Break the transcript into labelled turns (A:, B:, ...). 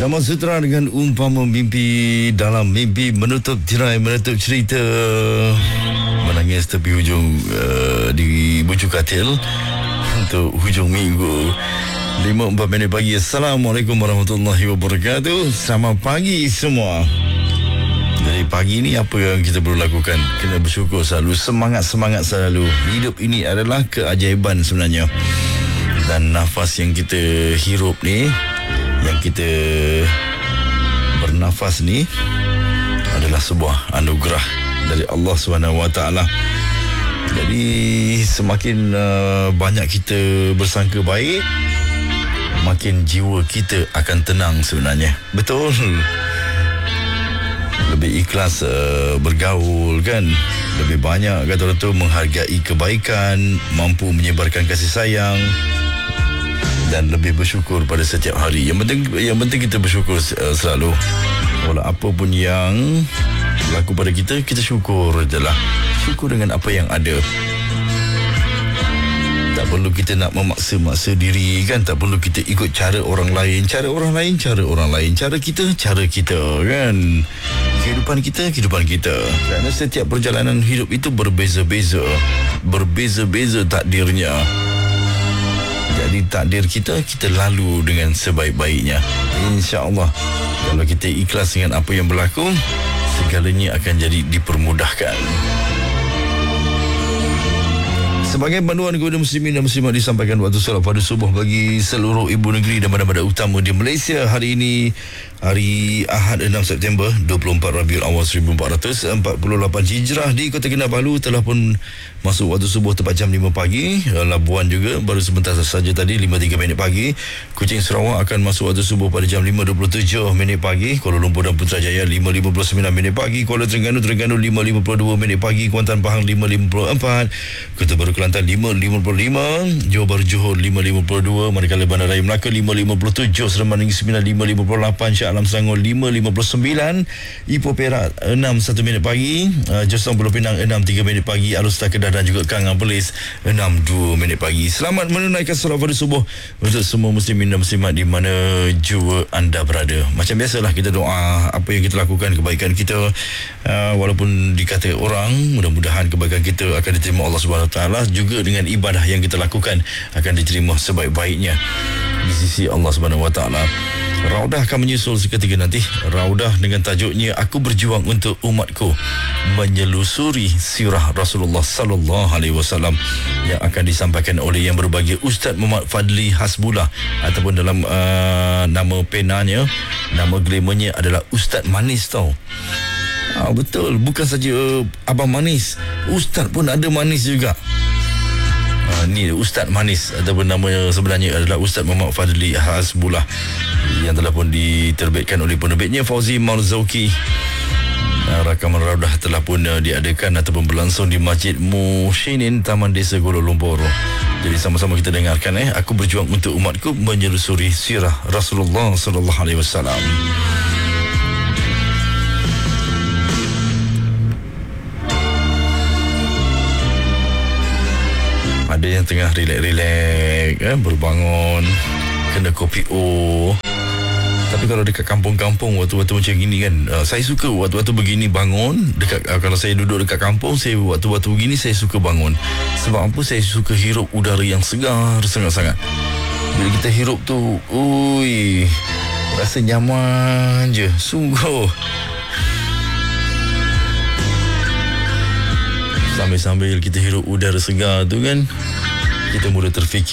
A: Damai Sutra dengan umpama mimpi, dalam mimpi menutup tirai, menutup cerita, menangis tepi hujung di bucu katil untuk hujung minggu 5-4 minit pagi. Assalamualaikum warahmatullahi wabarakatuh. Selamat pagi semua. Jadi pagi ni apa yang kita perlu lakukan? Kena bersyukur selalu, semangat selalu. Hidup ini adalah keajaiban sebenarnya. Dan nafas yang kita hirup ni, yang kita bernafas ni adalah sebuah anugerah dari Allah SWT. Jadi semakin banyak kita bersangka baik, makin jiwa kita akan tenang sebenarnya. Betul. Lebih ikhlas bergaul kan. Lebih banyak kata orang tu menghargai kebaikan, mampu menyebarkan kasih sayang, dan lebih bersyukur pada setiap hari. Yang penting kita bersyukur selalu. Walau apa pun yang berlaku pada kita, kita syukur je lah. Syukur dengan apa yang ada. Tak perlu kita nak memaksa-maksa diri kan. Tak perlu kita ikut cara orang lain. Cara orang lain. Cara kita kan. Kehidupan kita. Kerana setiap perjalanan hidup itu berbeza-beza. Berbeza-beza takdirnya. Jadi takdir kita lalu dengan sebaik-baiknya. InsyaAllah. Kalau kita ikhlas dengan apa yang berlaku, segalanya akan jadi dipermudahkan. Sebagai panduan kepada muslimin dan muslimat, disampaikan waktu solat pada subuh bagi seluruh ibu negeri dan bandar-bandar utama di Malaysia. Hari ini hari Ahad 6 September 24 Rabiul Awal 1448 Hijrah. Di Kota Kinabalu telah pun masuk waktu subuh tepat jam 5 pagi. Labuan juga baru sebentar saja tadi 5.3 minit pagi. Kuching Sarawak akan masuk waktu subuh pada jam 5.27 minit pagi. Kuala Lumpur dan Putrajaya 5.59 minit pagi. Kuala Terengganu 5.52 minit pagi. Kuantan Pahang 5.54. Kota Baru Kelantan 5.55. Johor Bahru Johor 5.52. Manakala Bandar Raya Melaka 5.57. Seremban Negeri Sembilan 5.58. Shah Alam Selangor 5.59. Ipoh Perak 6.1 minit pagi. Josong Pulau Pinang 6.3 minit pagi. Alor-Setar Kedah dan juga Kangang Perlis 6.2 minit pagi. Selamat menunaikan solat fardu subuh untuk semua muslimin dan muslimat di mana jua anda berada. Macam biasalah kita doa apa yang kita lakukan, kebaikan kita, walaupun dikata orang, mudah-mudahan kebaikan kita akan diterima Allah SWT. Juga dengan ibadah yang kita lakukan akan diterima sebaik-baiknya di sisi Allah SWT. Raudah akan menyusul seketika nanti. Raudah dengan tajuknya Aku Berjuang Untuk Umatku, menyelusuri sirah Rasulullah sallallahu alaihi wasallam, yang akan disampaikan oleh yang berbahagia Ustaz Muhammad Fadli Hasbullah, ataupun dalam nama penanya, nama glamournya adalah Ustaz Manis tau. Betul, bukan saja Abang Manis, Ustaz pun ada manis juga. Ni Ustaz Manis, ataupun nama sebenarnya adalah Ustaz Muhammad Fadli Hasbullah, yang telah pun diterbitkan oleh penerbitnya Fauzi Marzauki. Rakaman Raudah telah pun diadakan ataupun berlangsung di Masjid Muhsinin, Taman Desa Kuala Lumpur. Jadi sama-sama kita dengarkan Aku Berjuang Untuk Umatku, menyelusuri sirah Rasulullah sallallahu alaihi wasallam. Ada yang tengah relax, baru bangun, kena kopi O. Tapi kalau dekat kampung-kampung, waktu-waktu macam gini kan, saya suka waktu-waktu begini bangun dekat, kalau saya duduk dekat kampung, saya waktu-waktu begini saya suka bangun. Sebab apa? Saya suka hirup udara yang segar sangat-sangat. Bila kita hirup tu, rasa nyaman je, sungguh. Sambil-sambil kita hirup udara segar tu kan, kita mula terfikir